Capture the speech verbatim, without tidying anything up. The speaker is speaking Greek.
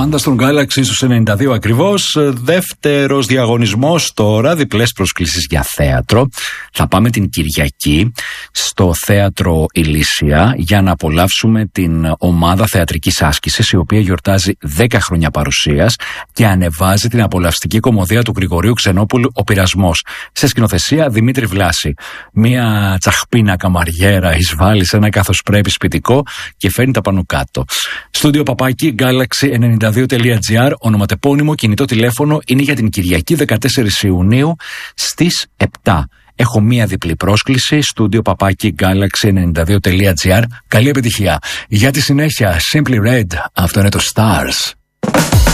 Μπάντα στον Galaxy στους ενενήντα δύο ακριβώς. Δεύτερος διαγωνισμός τώρα, διπλές προσκλήσεις για θέατρο. Θα πάμε την Κυριακή στο Θέατρο Ηλίσια για να απολαύσουμε την ομάδα θεατρικής άσκησης, η οποία γιορτάζει δέκα χρόνια παρουσίας και ανεβάζει την απολαυστική κωμωδία του Γρηγορίου Ξενόπουλου «Ο Πειρασμός», σε σκηνοθεσία Δημήτρη Βλάση. Μία τσαχπίνα καμαριέρα εισβάλλει σε ένα καθώς πρέπει σπιτικό και φέρνει τα πάνω κάτω. Στούντιο παπάκι galaxy ενενήντα δύο τελεία τζι άρ, ονοματεπώνυμο, κινητό τηλέφωνο, είναι για την Κυριακή δεκατέσσερις Ιουνίου στις επτά. Έχω μία διπλή πρόσκληση, στούντιο παπάκι galaxy ενενήντα δύο τελεία τζι άρ. Καλή επιτυχία. Για τη συνέχεια, Simply Red, αυτό είναι το Stars.